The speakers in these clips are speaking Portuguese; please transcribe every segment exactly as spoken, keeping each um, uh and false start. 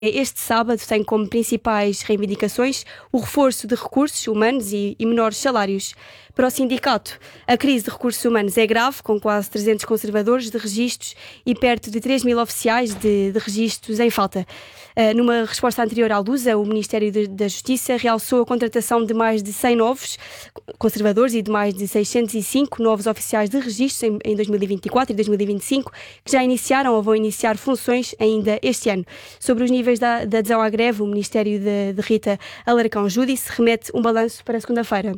Este sábado tem como principais reivindicações o reforço de recursos humanos e, e menores salários. Para o sindicato, a crise de recursos humanos é grave, com quase trezentos conservadores de registros e perto de três mil oficiais de, de registros em falta. Uh, numa resposta anterior à Lusa, o Ministério de, da Justiça realçou a contratação de mais de cem novos conservadores e de mais de seiscentos e cinco novos oficiais de registros em, em dois mil e vinte e quatro e dois mil e vinte e cinco, que já iniciaram ou vão iniciar funções ainda este ano. Sobre os níveis da, da adesão à greve, o Ministério de, de Rita Alarcão Júdice remete um balanço para segunda-feira.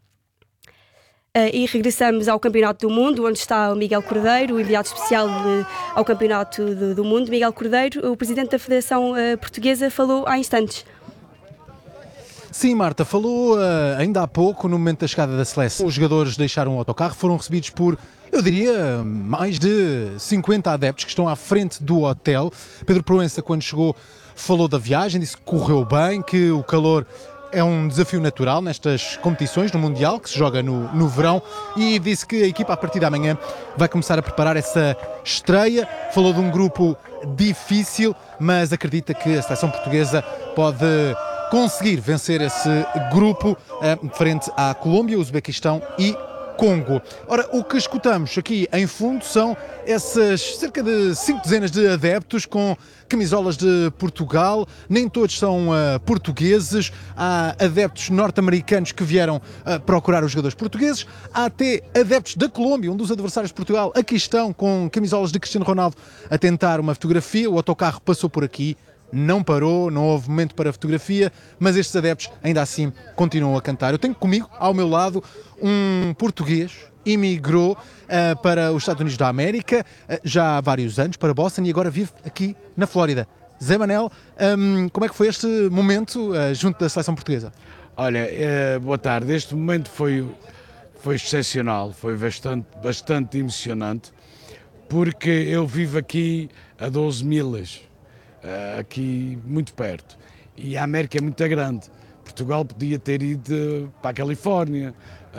Uh, e regressamos ao Campeonato do Mundo, onde está o Miguel Cordeiro, o enviado especial de, ao Campeonato do, do Mundo. Miguel Cordeiro, o presidente da Federação uh, Portuguesa, falou há instantes. Sim, Marta, falou uh, ainda há pouco, no momento da chegada da seleção. Os jogadores deixaram o autocarro, foram recebidos por, eu diria, mais de cinquenta adeptos que estão à frente do hotel. Pedro Proença, quando chegou, falou da viagem, disse que correu bem, que o calor é um desafio natural nestas competições no Mundial, que se joga no, no verão, e disse que a equipa, a partir de amanhã, vai começar a preparar essa estreia. Falou de um grupo difícil, mas acredita que a seleção portuguesa pode conseguir vencer esse grupo eh, frente à Colômbia, Uzbequistão e Congo. Ora, o que escutamos aqui em fundo são essas cerca de cinco dezenas de adeptos com camisolas de Portugal. Nem todos são uh, portugueses. Há adeptos norte-americanos que vieram uh, procurar os jogadores portugueses. Há até adeptos da Colômbia, um dos adversários de Portugal. Aqui estão com camisolas de Cristiano Ronaldo a tentar uma fotografia. O autocarro passou por aqui, não parou, não houve momento para fotografia, mas estes adeptos ainda assim continuam a cantar. Eu tenho comigo, ao meu lado, um português, imigrou uh, para os Estados Unidos da América uh, já há vários anos, para Boston, e agora vive aqui na Flórida. Zé Manel, um, como é que foi este momento uh, junto da seleção portuguesa? Olha, uh, boa tarde. Este momento foi, foi excepcional, foi bastante, bastante emocionante, porque eu vivo aqui a doze milhas, uh, aqui muito perto, e a América é muito grande. Portugal podia ter ido para a Califórnia,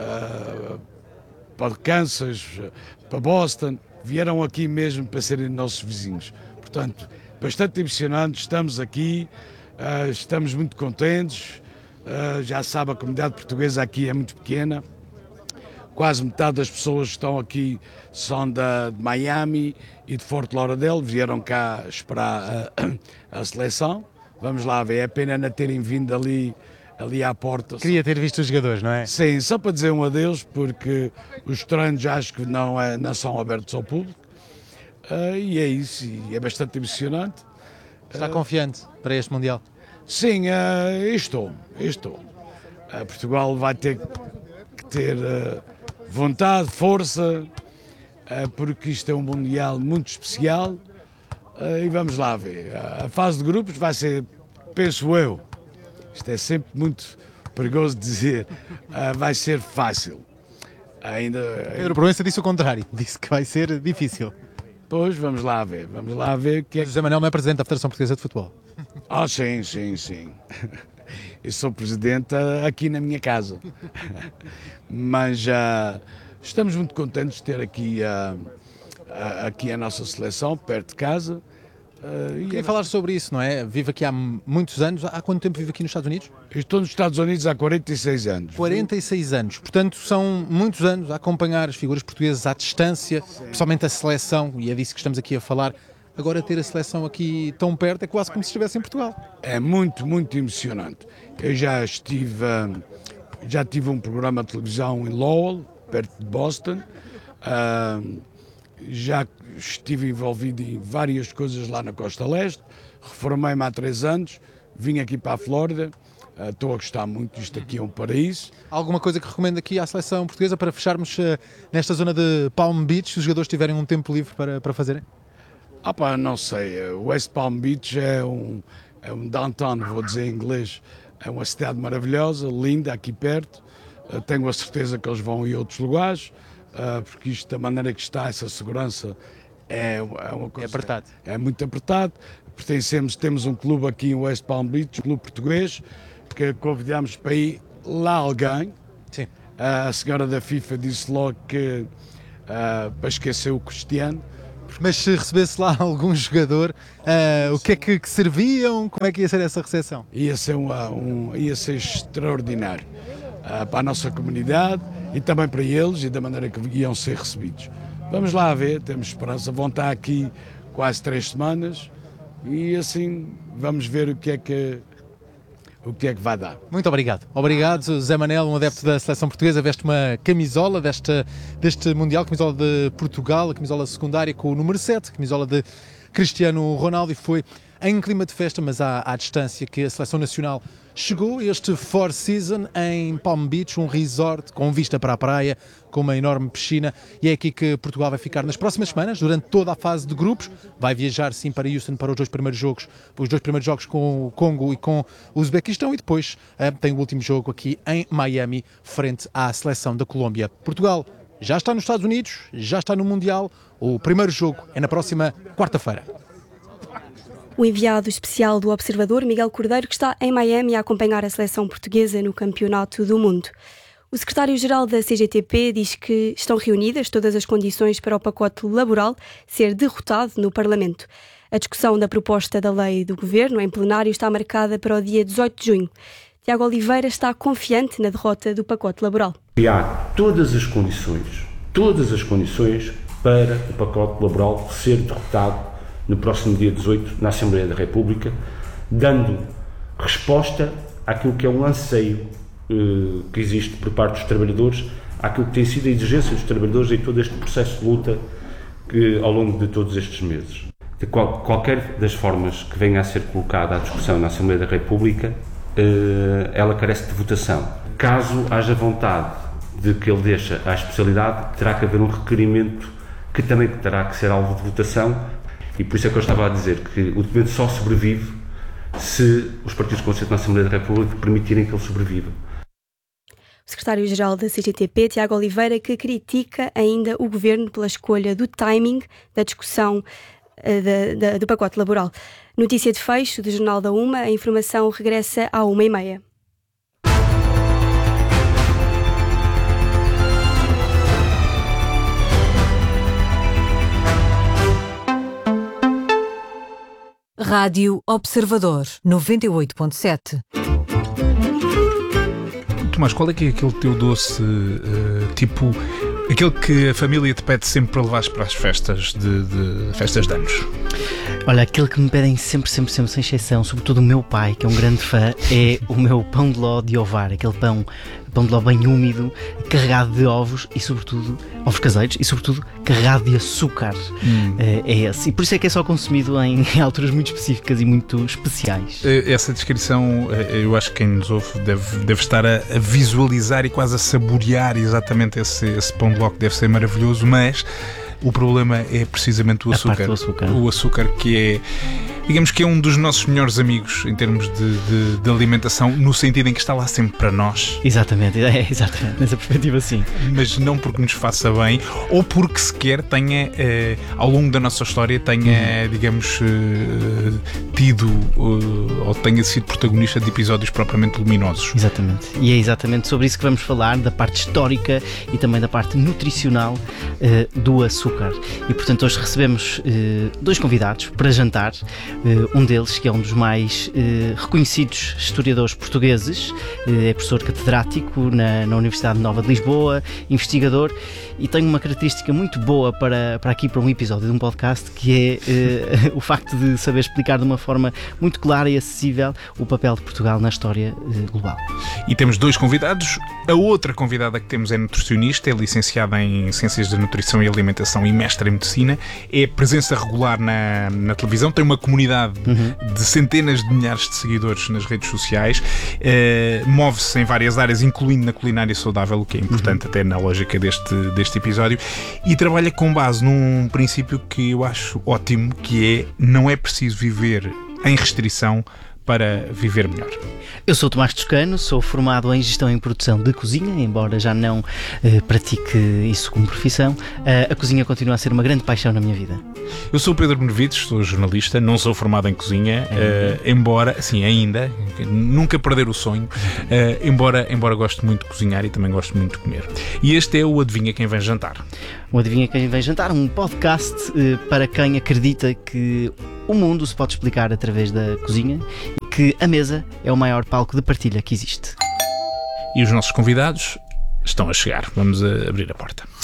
uh, para Kansas, para Boston, vieram aqui mesmo para serem nossos vizinhos. Portanto, bastante emocionante, estamos aqui, uh, estamos muito contentes, uh, já sabe, a comunidade portuguesa aqui é muito pequena, quase metade das pessoas que estão aqui são da, de Miami e de Fort Lauderdale, vieram cá esperar a, a seleção. Vamos lá ver, é pena não terem vindo ali ali à porta. Queria ter visto os jogadores, não é? Sim, só para dizer um adeus, porque os treinos acho que não, é, não são abertos ao público. Uh, e é isso, e é bastante emocionante. Está uh, confiante para este Mundial? Sim, uh, estou, estou. Uh, Portugal vai ter que ter uh, vontade, força, uh, porque isto é um Mundial muito especial. Uh, e vamos lá ver. A fase de grupos vai ser, penso eu, isto é sempre muito perigoso dizer, uh, vai ser fácil. Ainda, Pedro Proença disse o contrário, disse que vai ser difícil. Pois, vamos lá ver, vamos lá ver. Que é... José Manuel não é presidente da Federação Portuguesa de Futebol? Ah, sim, sim, sim. Eu sou presidente aqui na minha casa. Mas uh, estamos muito contentes de ter aqui, uh, uh, aqui a nossa seleção, perto de casa. Uh, Queria é... falar sobre isso, não é? Vive aqui há muitos anos. Há quanto tempo vive aqui nos Estados Unidos? Eu estou nos Estados Unidos há quarenta e seis anos. quarenta e seis anos. Portanto, são muitos anos a acompanhar as figuras portuguesas à distância, sim, principalmente a seleção, e é disso que estamos aqui a falar. Agora ter a seleção aqui tão perto é quase como se estivesse em Portugal. É muito, muito emocionante. Eu já estive, já tive um programa de televisão em Lowell, perto de Boston. Uh, já estive envolvido em várias coisas lá na Costa Leste. Reformei-me há três anos, vim aqui para a Flórida. Uh, estou a gostar muito, isto aqui é um paraíso. Alguma coisa que recomenda aqui à seleção portuguesa para fecharmos uh, nesta zona de Palm Beach, se os jogadores tiverem um tempo livre para, para fazerem? Ah pá, não sei, West Palm Beach é um, é um downtown, vou dizer em inglês, é uma cidade maravilhosa, linda, aqui perto. Uh, tenho a certeza que eles vão em outros lugares, uh, porque isto, da maneira que está, essa segurança é, é uma coisa... É apertado. É, é muito apertado. Pertencemos, temos um clube aqui em West Palm Beach, um clube português, que convidamos para ir lá alguém. Sim. Uh, a senhora da FIFA disse logo que, uh, para esquecer o Cristiano, Mas se recebesse lá algum jogador, uh, o que é que, que serviam? Como é que ia ser essa recepção? Ia ser, uma, um, ia ser extraordinário uh, para a nossa comunidade e também para eles e da maneira que iam ser recebidos. Vamos lá ver, temos esperança, vão estar aqui quase três semanas e assim vamos ver o que é que, o que, é que vai dar. Muito obrigado. Obrigado, Zé Manel, um adepto da seleção portuguesa, veste uma camisola desta, deste Mundial, camisola de Portugal, a camisola secundária com o número sete, camisola de Cristiano Ronaldo, e foi em clima de festa, mas à, à distância, que a seleção nacional chegou este Four Seasons em Palm Beach, um resort com vista para a praia, com uma enorme piscina, e é aqui que Portugal vai ficar nas próximas semanas, durante toda a fase de grupos. Vai viajar sim para Houston para os dois primeiros jogos, os dois primeiros jogos com o Congo e com o Uzbequistão, e depois eh, tem o último jogo aqui em Miami, frente à seleção da Colômbia. Portugal já está nos Estados Unidos, já está no Mundial, o primeiro jogo é na próxima quarta-feira. O enviado especial do Observador, Miguel Cordeiro, que está em Miami a acompanhar a seleção portuguesa no Campeonato do Mundo. O secretário-geral da C G T P diz que estão reunidas todas as condições para o pacote laboral ser derrotado no Parlamento. A discussão da proposta da lei do Governo em plenário está marcada para o dia dezoito de junho. Tiago Oliveira está confiante na derrota do pacote laboral. Há todas as condições, todas as condições para o pacote laboral ser derrotado no próximo dia dezoito, na Assembleia da República, dando resposta àquilo que é um anseio eh, que existe por parte dos trabalhadores, àquilo que tem sido a exigência dos trabalhadores em todo este processo de luta que, ao longo de todos estes meses. De qual, qualquer das formas que venha a ser colocada à discussão na Assembleia da República, eh, ela carece de votação. Caso haja vontade de que ele deixe à especialidade, terá que haver um requerimento que também terá que ser alvo de votação. E por isso é que eu estava a dizer que o documento só sobrevive se os partidos com assento na Assembleia da República permitirem que ele sobreviva. O secretário-geral da C G T P, Tiago Oliveira, que critica ainda o Governo pela escolha do timing da discussão uh, da, da, do pacote laboral. Notícia de fecho do Jornal da Uma, a informação regressa à uma e meia. Rádio Observador, noventa e oito ponto sete. Tomás, qual é que é aquele teu doce, uh, tipo, aquele que a família te pede sempre para levares para as festas de, de festas de anos? Olha, aquele que me pedem sempre, sempre, sempre, sem exceção, sobretudo o meu pai, que é um grande fã, é o meu pão de ló de ovar, aquele pão, pão de ló bem úmido, carregado de ovos e, sobretudo, ovos caseiros e, sobretudo, carregado de açúcar. Hum. É, é esse. E por isso é que é só consumido em, em alturas muito específicas e muito especiais. Essa descrição, eu acho que quem nos ouve deve, deve estar a, a visualizar e quase a saborear exatamente esse, esse pão de ló, que deve ser maravilhoso, mas o problema é precisamente o açúcar. do açúcar. O açúcar, que é, digamos que é um dos nossos melhores amigos em termos de, de, de alimentação, no sentido em que está lá sempre para nós. Exatamente, é, exatamente, nessa perspectiva sim. Mas não porque nos faça bem, ou porque sequer tenha, eh, ao longo da nossa história, tenha, hum. digamos, eh, tido eh, ou tenha sido protagonista de episódios propriamente luminosos. Exatamente, e é exatamente sobre isso que vamos falar, da parte histórica e também da parte nutricional eh, do açúcar. E portanto hoje recebemos eh, dois convidados para jantar, eh, um deles que é um dos mais eh, reconhecidos historiadores portugueses, eh, é professor catedrático na, na Universidade Nova de Lisboa, investigador, e tem uma característica muito boa para, para aqui, para um episódio de um podcast, que é eh, o facto de saber explicar de uma forma muito clara e acessível o papel de Portugal na história eh, global. E temos dois convidados. A outra convidada que temos é nutricionista, é licenciada em Ciências da Nutrição e Alimentação e mestre em Medicina, é presença regular na, na televisão, tem uma comunidade uhum. de centenas de milhares de seguidores nas redes sociais, uh, move-se em várias áreas, incluindo na culinária saudável, o que é importante uhum. até na lógica deste, deste episódio, e trabalha com base num princípio que eu acho ótimo, que é: não é preciso viver em restrição para viver melhor. Eu sou o Tomás Toscano, sou formado em Gestão e Produção de Cozinha, embora já não eh, pratique isso como profissão, eh, a cozinha continua a ser uma grande paixão na minha vida. Eu sou o Pedro Benevides, sou jornalista, não sou formado em cozinha, uh, embora, sim, ainda, nunca perder o sonho, uh, embora, embora goste muito de cozinhar e também gosto muito de comer. E este é o Adivinha Quem Vem Jantar. O Adivinha Quem Vem Jantar, um podcast uh, para quem acredita que o mundo se pode explicar através da cozinha e que a mesa é o maior palco de partilha que existe. E os nossos convidados estão a chegar. Vamos a abrir a porta.